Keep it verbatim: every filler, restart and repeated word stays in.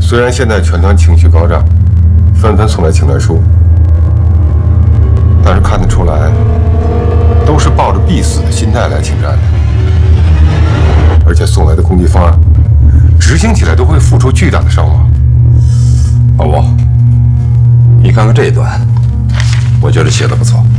虽然现在全团情绪高涨，纷纷送来请愿书，但是看得出来，都是抱着必死的心态来请战的，而且送来的攻击方案，执行起来都会付出巨大的伤亡。 老吴，你看看这一段，我觉得写的不错。